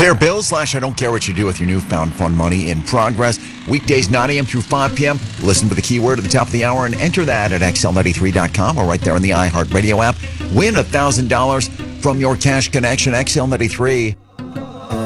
Pay your bills / I don't care what you do with your newfound fun money in progress. Weekdays 9 a.m. through 5 p.m. Listen for the keyword at the top of the hour and enter that at XL93.com or right there in the iHeartRadio app. Win $1,000 from your Cash Connection. XL93.